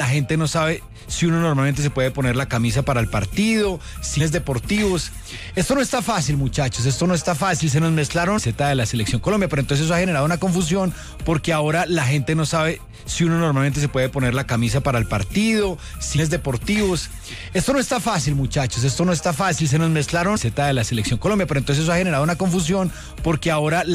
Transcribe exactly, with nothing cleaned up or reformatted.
gente no sabe si uno normalmente se puede poner la camisa para el partido, cines deportivos. Esto no está fácil, muchachos, esto no está fácil. Se nos mezclaron Z de la Selección Colombia, pero entonces eso ha generado una confusión porque ahora la gente no sabe si uno normalmente se puede poner la camisa para el partido, cines deportivos. Esto no está fácil, muchachos, esto no está fácil. Se nos mezclaron Z de la Selección Colombia, pero entonces eso ha generado una confusión porque ahora